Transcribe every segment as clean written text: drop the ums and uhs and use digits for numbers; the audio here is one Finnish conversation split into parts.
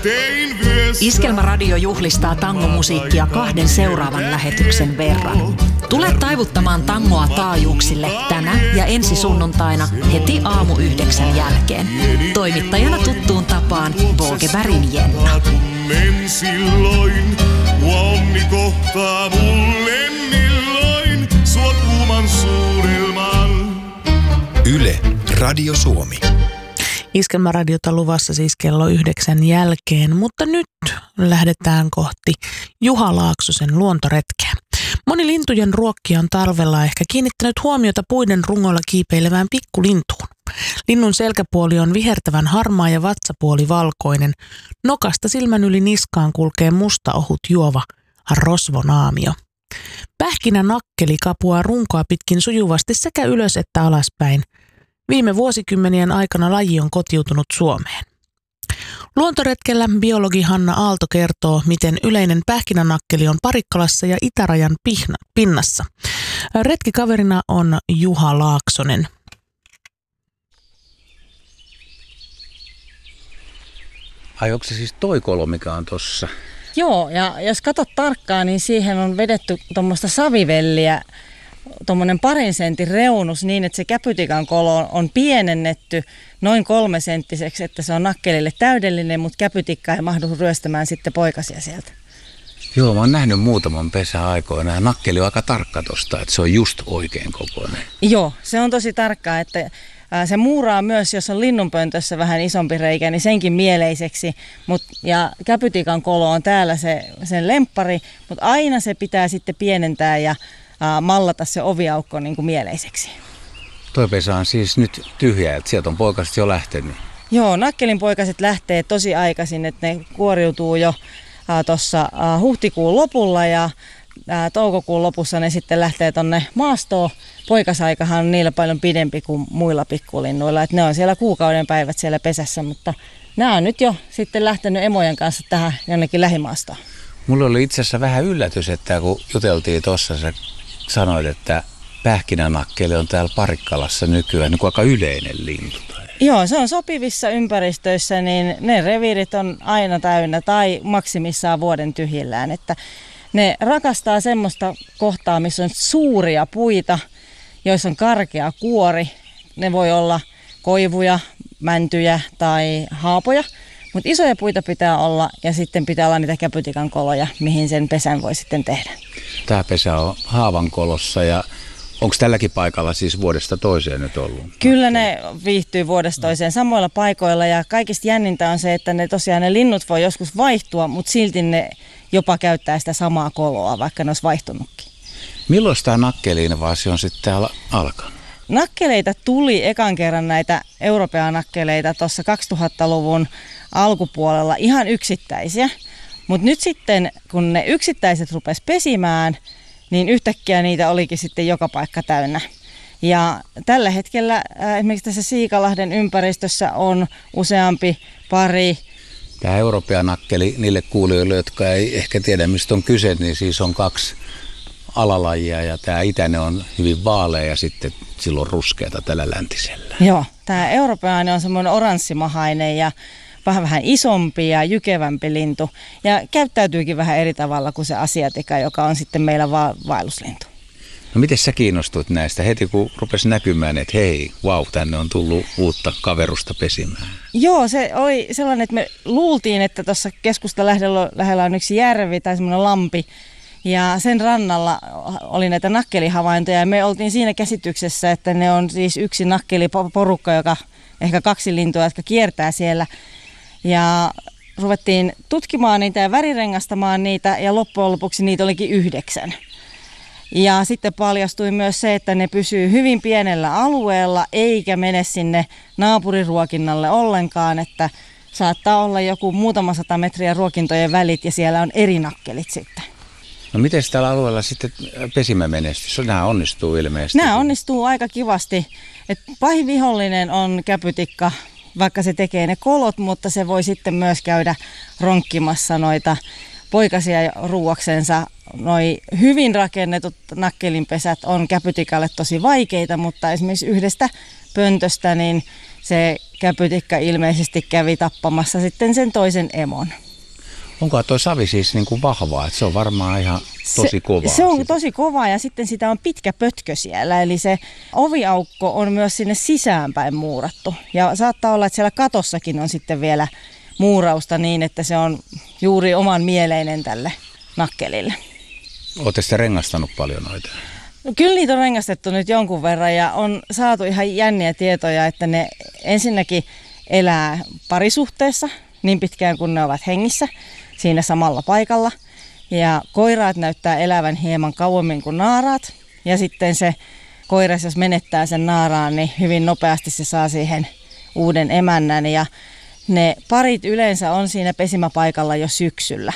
Iskelmäradio juhlistaa tangomusiikkia 2 seuraavan lähetyksen verran. Tule taivuttamaan tangoa taajuuksille tänä ja ensi sunnuntaina heti aamu 9 jälkeen. Toimittajana tuttuun tapaan Volkebergin Jenna. Silloin, onni kohtaa mulle milloin, suot kuuman suurelman. Yle, Radio Suomi. Iskelmäradiota luvassa siis kello 9 jälkeen, mutta nyt lähdetään kohti Juha Laaksosen luontoretkeä. Moni lintujen ruokkija on talvella ehkä kiinnittänyt huomiota puiden rungoilla kiipeilevään pikkulintuun. Linnun selkäpuoli on vihertävän harmaa ja vatsapuoli valkoinen. Nokasta silmän yli niskaan kulkee musta ohut juova rosvonaamio. Pähkinänakkeli kapuaa runkoa pitkin sujuvasti sekä ylös että alaspäin. Viime vuosikymmenien aikana laji on kotiutunut Suomeen. Luontoretkellä biologi Hanna Aalto kertoo, miten yleinen pähkinänakkeli on Parikkalassa ja itärajan pinnassa. Retkikaverina on Juha Laaksonen. Ai onko se siis toi kolo, mikä on tossa? Joo, ja jos katsot tarkkaan, niin siihen on vedetty tuommoista savivelliä, tuommoinen 2 sentin reunus niin, että se käpytikan kolo on pienennetty noin 3 senttiseksi, että se on nakkelille täydellinen, mutta käpytikka ei mahdu ryöstämään sitten poikasia sieltä. Joo, mä oon nähnyt muutaman pesän aikoina ja nakkeli on aika tarkka tosta, että se on just oikein kokoinen. Joo, se on tosi tarkkaa, että se muuraa myös, jos on linnunpöntössä vähän isompi reikä, niin senkin mieleiseksi. Ja käpytikan kolo on täällä sen lemppari, mutta aina se pitää sitten pienentää ja mallata se oviaukko niin kuin mieleiseksi. Toi pesä on siis nyt tyhjä, että sieltä on poikaset jo lähtenyt. Joo, nakkelin poikaset lähtee tosi aikaisin, että ne kuoriutuu jo tuossa huhtikuun lopulla ja toukokuun lopussa ne sitten lähtee tonne maastoon. Poikasaikahan on niillä paljon pidempi kuin muilla pikkulinnuilla, että ne on siellä kuukauden päivät siellä pesässä, mutta nämä on nyt jo sitten lähtenyt emojen kanssa tähän jonnekin lähimaastoon. Mulla oli itse asiassa vähän yllätys, että kun juteltiin tuossa, sä sanoit, että pähkinänakkeli on täällä Parikkalassa nykyään niin kuin aika yleinen lintu. Joo, se on sopivissa ympäristöissä, niin ne reviirit on aina täynnä tai maksimissaan vuoden tyhjillään. Että ne rakastaa semmoista kohtaa, missä on suuria puita, joissa on karkea kuori. Ne voi olla koivuja, mäntyjä tai haapoja, mutta isoja puita pitää olla ja sitten pitää olla niitä käpytikan koloja, mihin sen pesän voi sitten tehdä. Tämä pesä on Haavankolossa ja onko tälläkin paikalla siis vuodesta toiseen nyt ollut? Kyllä ne viihtyy vuodesta toiseen samoilla paikoilla ja kaikista jännintä on se, että ne linnut voi joskus vaihtua, mutta silti ne jopa käyttää sitä samaa koloa, vaikka ne olisi vaihtunutkin. Milloin tämä nakkeli-invasio on sitten täällä alkanut? Nakkeleita tuli ekan kerran näitä Euroopan nakkeleita tuossa 2000-luvun alkupuolella ihan yksittäisiä. Mutta nyt sitten, kun ne yksittäiset rupes pesimään, niin yhtäkkiä niitä olikin sitten joka paikka täynnä. Ja tällä hetkellä esimerkiksi tässä Siikalahden ympäristössä on useampi pari. Tämä Euroopan nakkeli, niille kuulijoille, jotka ei ehkä tiedä mistä on kyse, niin siis on 2 alalajia ja tämä itäinen on hyvin vaalea ja sitten silloin ruskeata tällä läntisellä. Joo, tämä eurooppalainen on semmoinen oranssimahainen ja vähän isompi ja jykevämpi lintu ja käyttäytyykin vähän eri tavalla kuin se asiatika, joka on sitten meillä vaelluslintu. No miten sä kiinnostuit näistä heti kun rupesi näkymään, että hei, tänne on tullut uutta kaverusta pesimään? Joo, se oli sellainen, että me luultiin, että tuossa keskusta lähellä on yksi järvi tai semmoinen lampi. Ja sen rannalla oli näitä nakkelihavaintoja ja me oltiin siinä käsityksessä, että ne on siis yksi nakkeliporukka, joka ehkä 2 lintua, jotka kiertää siellä. Ja ruvettiin tutkimaan niitä ja värirengastamaan niitä ja loppujen lopuksi niitä olikin 9. Ja sitten paljastui myös se, että ne pysyy hyvin pienellä alueella eikä mene sinne naapuriruokinnalle ollenkaan, että saattaa olla joku muutama 100 metriä ruokintojen välit ja siellä on eri nakkelit sitten. No miten tällä alueella sitten pesimä menestyy? Nämä onnistuu ilmeisesti. Nämä onnistuu aika kivasti. Pahin vihollinen on käpytikka, vaikka se tekee ne kolot, mutta se voi sitten myös käydä ronkkimassa noita poikasia ruuaksensa. Noi hyvin rakennetut nakkelinpesät on käpytikalle tosi vaikeita, mutta esimerkiksi yhdestä pöntöstä niin se käpytikka ilmeisesti kävi tappamassa sitten sen toisen emon. Onko tuo savi siis niin kuin vahvaa? Että se on varmaan ihan tosi kovaa. Se on tosi kovaa ja sitten sitä on pitkä pötkö siellä. Eli se oviaukko on myös sinne sisäänpäin muurattu. Ja saattaa olla, että siellä katossakin on sitten vielä muurausta niin, että se on juuri oman mieleinen tälle nakkelille. Olette sitten rengastanut paljon noita? No, kyllä niitä on rengastettu nyt jonkun verran ja on saatu ihan jänniä tietoja, että ne ensinnäkin elää parisuhteessa niin pitkään kuin ne ovat hengissä siinä samalla paikalla. Ja koiraat näyttää elävän hieman kauemmin kuin naaraat. Ja sitten se koiras, jos menettää sen naaraan, niin hyvin nopeasti se saa siihen uuden emännän. Ja ne parit yleensä on siinä pesimäpaikalla jo syksyllä.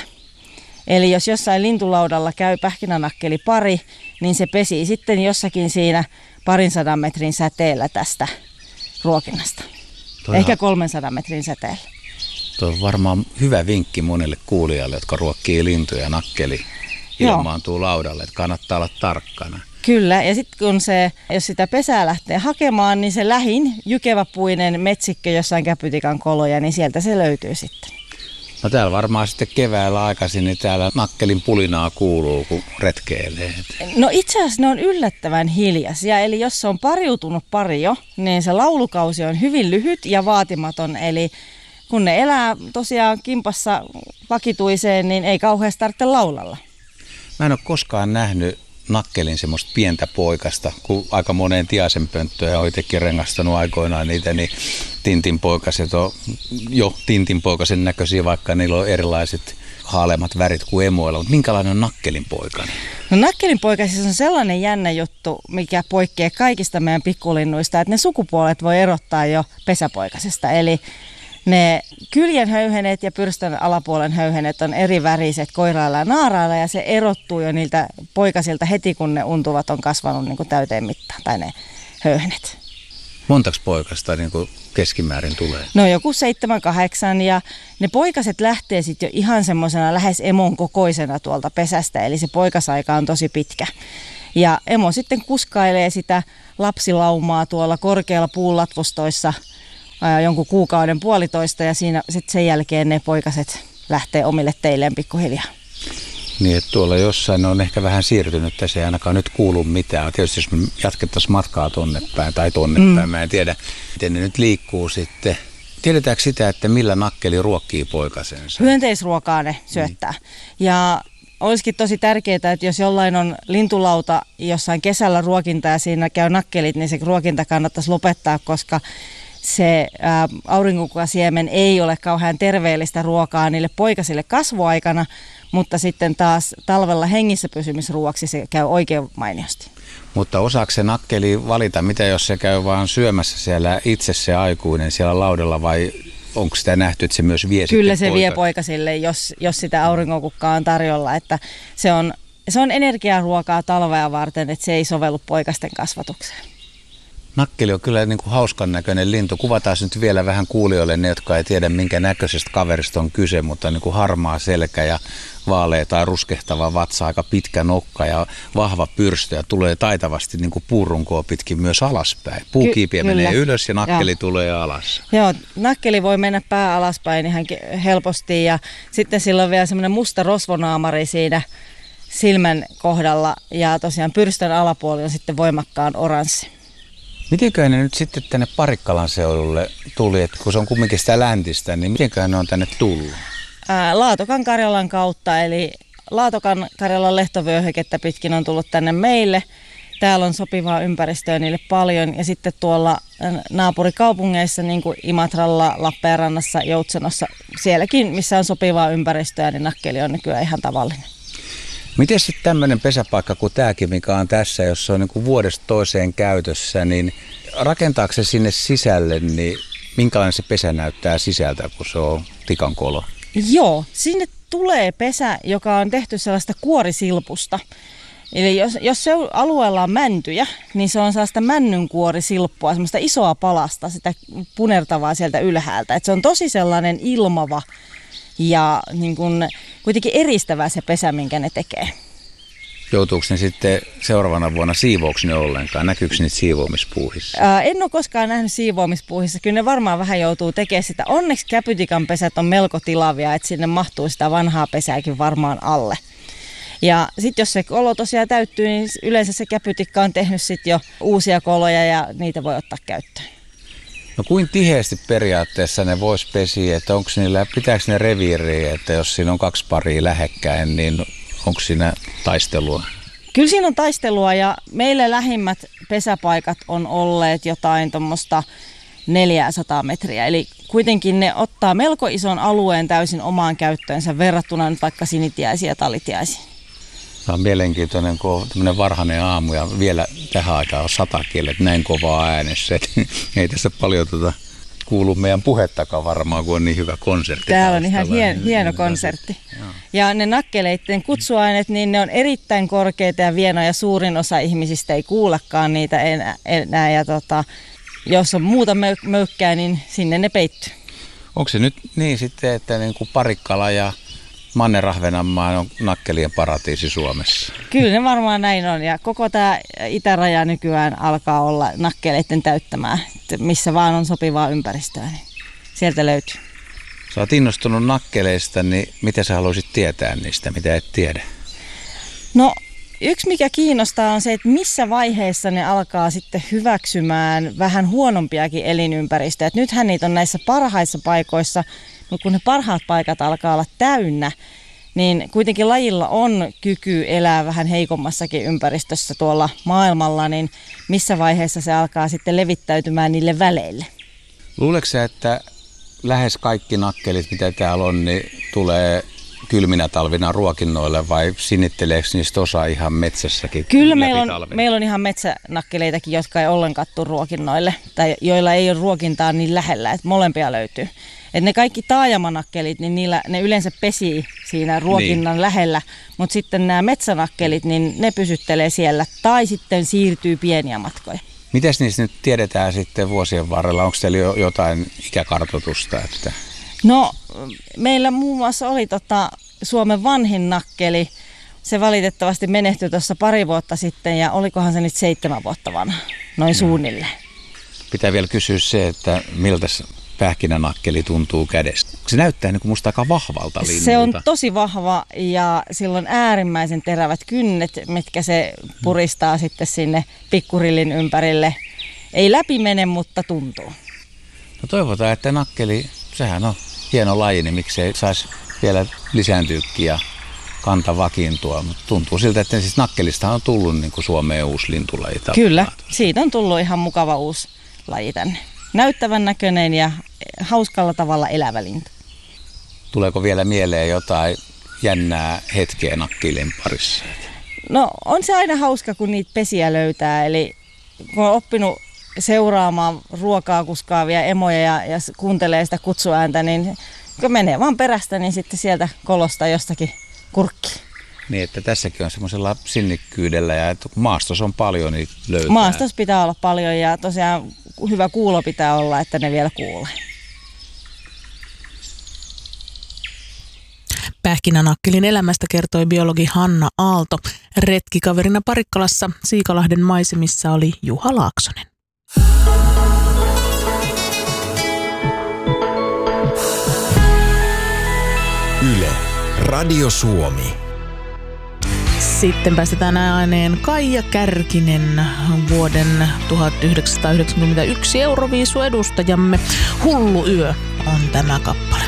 Eli jos jossain lintulaudalla käy pähkinänakkeli pari, niin se pesii sitten jossakin siinä 200 metrin säteellä tästä ruokinnasta. Ehkä 300 metrin säteellä. Tuo on varmaan hyvä vinkki monelle kuulijalle, jotka ruokkii lintuja nakkeli ilmaantuu laudalle, että kannattaa olla tarkkana. Kyllä, ja sitten kun jos sitä pesää lähtee hakemaan, niin se lähin jykeväpuinen metsikkö jossain käpytikan koloja, niin sieltä se löytyy sitten. No täällä varmaan sitten keväällä aikaisin, niin täällä nakkelin pulinaa kuuluu, kun retkeilee. No itse asiassa ne on yllättävän hiljaisia, eli jos se on pariutunut pari jo, niin se laulukausi on hyvin lyhyt ja vaatimaton, eli kun ne elää tosiaan kimpassa vakituiseen, niin ei kauheasti tarvitse laulalla. Mä en ole koskaan nähnyt nakkelin semmoista pientä poikasta, kun aika moneen tiaisenpönttöön on itsekin rengastanut aikoinaan niitä, niin tintinpoikaset on jo tintinpoikasen näköisiä, vaikka niillä on erilaiset haaleammat värit kuin emoilla. Mutta minkälainen on nakkelinpoikainen? No nakkelinpoikasissa on sellainen jännä juttu, mikä poikkeaa kaikista meidän pikkulinnuista, että ne sukupuolet voi erottaa jo pesäpoikasesta. Eli ne kyljen höyhenet ja pyrstön alapuolen höyhenet on eri väriset koirailla ja naarailla ja se erottuu jo niiltä poikasilta heti, kun ne untuvat on kasvanut niin kuin täyteen mittaan, tai ne höyhenet. Montaks poikasta niin kuin keskimäärin tulee? No joku 7-8 ja ne poikaset lähtee sitten jo ihan semmoisena lähes emon kokoisena tuolta pesästä, eli se poikasaika on tosi pitkä. Ja emo sitten kuskailee sitä lapsilaumaa tuolla korkealla puunlatvustoissa jonkun kuukauden puolitoista ja siinä sitten sen jälkeen ne poikaset lähtee omille teilleen pikkuhiljaa. Niin, että tuolla jossain on ehkä vähän siirtynyt, tässä ei ainakaan nyt kuulu mitään. Tietysti jos me jatkettaisiin matkaa tonnepäin tai tonnepäin, mä en tiedä, miten ne nyt liikkuu sitten. Tiedetäänkö sitä, että millä nakkeli ruokkii poikasensa? Hyönteisruokaa ne syöttää. Ja olisikin tosi tärkeää, että jos jollain on lintulauta jossain kesällä ruokinta ja siinä käy nakkelit, niin se ruokinta kannattaisi lopettaa, koska se aurinkokukkasiemen ei ole kauhean terveellistä ruokaa niille poikasille kasvuaikana, mutta sitten taas talvella hengissä pysymisruoaksi se käy oikein mainiosti. Mutta osaako se nakkeli valita, mitä jos se käy vaan syömässä siellä itse se aikuinen siellä laudalla vai onko sitä nähty, että se myös vie Kyllä se vie poikasille, jos sitä aurinkonkukkaa on tarjolla, että se on energiaruokaa talvea varten, että se ei sovellu poikasten kasvatukseen. Nakkeli on kyllä niin kuin hauskan näköinen lintu. Kuvataan nyt vielä vähän kuulijoille ne, jotka ei tiedä minkä näköisestä kaverista on kyse, mutta niin kuin harmaa selkä ja vaalea tai ruskehtava vatsa, aika pitkä nokka ja vahva pyrstö ja tulee taitavasti niin kuin puurunkoa pitkin myös alaspäin. Puukiipiä menee ylös ja nakkeli tulee alas. Joo, nakkeli voi mennä pää alaspäin ihan helposti ja sitten sillä on vielä semmoinen musta rosvonaamari siinä silmän kohdalla ja tosiaan pyrstön alapuoli on sitten voimakkaan oranssi. Mitenköhän ne nyt sitten tänne Parikkalan seudulle tuli, että kun se on kumminkin sitä läntistä, niin mitenköhän ne on tänne tullut? Laatokan Karjalan kautta, eli Laatokan Karjalan lehtovyöhykettä pitkin on tullut tänne meille. Täällä on sopivaa ympäristöä niille paljon ja sitten tuolla naapurikaupungeissa, niin kuin Imatralla, Lappeenrannassa, Joutsenossa, sielläkin missä on sopivaa ympäristöä, niin nakkeli on nykyään ihan tavallinen. Miten sitten tämmöinen pesäpaikka kuin tämäkin, mikä on tässä, jos se on niin kuin vuodesta toiseen käytössä, niin rakentaako se sinne sisälle, niin minkälainen se pesä näyttää sisältä, kun se on tikankolo? Joo, sinne tulee pesä, joka on tehty sellaista kuorisilpusta. Eli jos se alueella on mäntyjä, niin se on sellaista männynkuorisilppua, semmoista isoa palasta, sitä punertavaa sieltä ylhäältä. Et se on tosi sellainen ilmava ja niin kun, kuitenkin eristävä se pesä, minkä ne tekee. Joutuuko ne sitten seuraavana vuonna siivouksi ne ollenkaan? Näkyykö niitä siivoamispuuhissa? En ole koskaan nähnyt siivoamispuuhissa. Kyllä ne varmaan vähän joutuu tekemään sitä. Onneksi käpytikan pesät on melko tilavia, että sinne mahtuu sitä vanhaa pesääkin varmaan alle. Ja sitten jos se kolo tosiaan täyttyy, niin yleensä se käpytikka on tehnyt sitten jo uusia koloja ja niitä voi ottaa käyttöön. No kuin tiheästi periaatteessa ne vois pesiä, että pitääkö ne reviiriä, että jos siinä on 2 paria lähekkäin, niin onko siinä taistelua? Kyllä siinä on taistelua ja meille lähimmät pesäpaikat on olleet jotain tuommoista 400 metriä. Eli kuitenkin ne ottaa melko ison alueen täysin omaan käyttöönsä verrattuna nyt vaikka sinitiäisiin ja talitiäisiin. Tämä on mielenkiintoinen, kun on tämmöinen varhainen aamu ja vielä tähän aikaan on 100 kielet näin kovaa äänessä. Ei tässä paljon kuulu meidän puhettakaan varmaan, kun on niin hyvä konsertti. Täällä on ihan hieno konsertti. Ja ne nakkeleiden kutsuaineet, niin ne on erittäin korkeita ja vienoja. Suurin osa ihmisistä ei kuulekaan niitä enää. Ja jos on muuta möykkää, niin sinne ne peittyy. Onko se nyt niin sitten, että niin kuin Parikkala ja Manner-Ahvenanmaa on nakkelien paratiisi Suomessa? Kyllä ne varmaan näin on. Ja koko tämä itäraja nykyään alkaa olla nakkeleiden täyttämää. Missä vaan on sopivaa ympäristöä, niin sieltä löytyy. Sä oot innostunut nakkeleista, niin mitä sä haluaisit tietää niistä, mitä et tiedä? No yksi mikä kiinnostaa on se, että missä vaiheessa ne alkaa sitten hyväksymään vähän huonompiakin elinympäristöjä. Nythän niitä on näissä parhaissa paikoissa, mutta kun ne parhaat paikat alkaa olla täynnä, niin kuitenkin lajilla on kyky elää vähän heikommassakin ympäristössä tuolla maailmalla, niin missä vaiheessa se alkaa sitten levittäytymään niille väleille? Luuletko sä, että lähes kaikki nakkelit, mitä täällä on, niin tulee kylminä talvina ruokinnoille vai sinitteleekö niistä osa ihan metsässäkin? Kyllä meillä on ihan metsänakkeleitakin, jotka ei ollenkaan tule ruokinnoille tai joilla ei ole ruokintaa niin lähellä, että molempia löytyy. Et ne kaikki taajamanakkelit, niin ne yleensä pesii siinä ruokinnan lähellä, mutta sitten nämä metsänakkelit, niin ne pysyttelee siellä tai sitten siirtyy pieniä matkoja. Mitäs niistä nyt tiedetään sitten vuosien varrella? Onko teillä jo jotain ikäkartoitusta? Että... No meillä muun muassa oli Suomen vanhin nakkeli. Se valitettavasti menehtyi tuossa 2 vuotta sitten ja olikohan se nyt 7 vuotta vanha, noin suunnilleen. Pitää vielä kysyä se, että miltä pähkinänakkeli tuntuu kädestä. Se näyttää niin kuin musta aika vahvalta linnulta. Se on tosi vahva ja sillä on äärimmäisen terävät kynnet, mitkä se puristaa sitten sinne pikkurillin ympärille. Ei läpi mene, mutta tuntuu. No toivotaan, että nakkeli, sehän on hieno laji, niin miksei saisi vielä lisääntyykin ja kanta vakiintua. Mutta tuntuu siltä, että siis nakkelistahan on tullut niin kuin Suomeen uusi lintulaji. Kyllä, siitä on tullut ihan mukava uusi laji tänne. Näyttävän näköinen ja hauskalla tavalla elävä lintu. Tuleeko vielä mieleen jotain jännää hetkeä nakkilin parissa? No on se aina hauska, kun niitä pesiä löytää. Eli kun on oppinut seuraamaan ruokaa kuskaavia emoja ja kuuntelee sitä kutsuääntä, niin kun menee vaan perästä, niin sitten sieltä kolosta jostakin kurkki. Niin, että tässäkin on semmoisella sinnikkyydellä ja että kun maastossa on paljon, niin löytää. Maastossa pitää olla paljon ja tosiaan hyvä kuulo pitää olla, että ne vielä kuulee. Pähkinänakkelin elämästä kertoi biologi Hanna Aalto. Retkikaverina Parikkalassa Siikalahden maisemissa oli Juha Laaksonen. Yle, Radio Suomi. Sitten päästetään ääneen Kaija Kärkinen, vuoden 1991 Euroviisu-edustajamme. Hullu yö on tämä kappale.